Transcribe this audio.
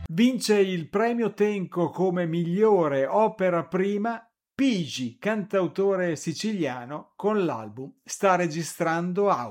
Vince il premio Tenco come migliore opera prima Pigi, cantautore siciliano, con l'album Sta registrando audio.